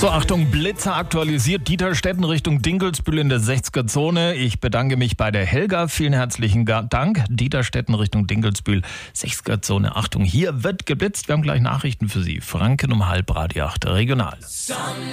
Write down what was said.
So, Achtung, Blitzer aktualisiert. Dieterstetten Richtung Dinkelsbühl in der 60er-Zone. Ich bedanke mich bei der Helga. Vielen herzlichen Dank. Dieterstetten Richtung Dinkelsbühl, 60er-Zone. Achtung, hier wird geblitzt. Wir haben gleich Nachrichten für Sie. Franken um 7:30, Radio 8 Regional.